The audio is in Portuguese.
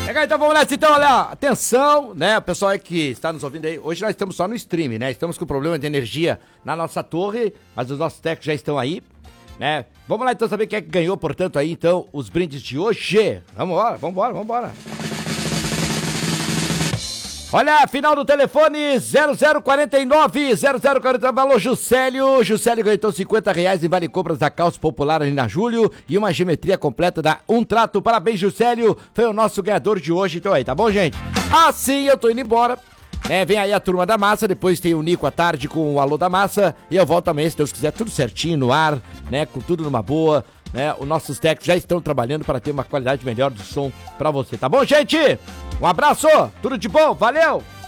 Legal, então vamos nessa, então, olha, atenção, né, o pessoal aí que está nos ouvindo aí, hoje nós estamos só no stream, né, estamos com problema de energia na nossa torre, mas os nossos técnicos já estão aí, né, vamos lá então saber quem é que ganhou, portanto, aí, então, os brindes de hoje, vambora. Olha, final do telefone 0049, alô Juscelio ganhou então R$50 em vale compras da Calça Popular ali na Júlio e uma geometria completa da Um Trato, parabéns Juscelio, foi o nosso ganhador de hoje, então aí, tá bom gente? Assim eu tô indo embora, né, vem aí a Turma da Massa, depois tem o Nico à tarde com o Alô da Massa e eu volto amanhã, se Deus quiser, tudo certinho no ar, né, com tudo numa boa, né, os nossos técnicos já estão trabalhando para ter uma qualidade melhor de som pra você, tá bom gente? Um abraço, tudo de bom, valeu!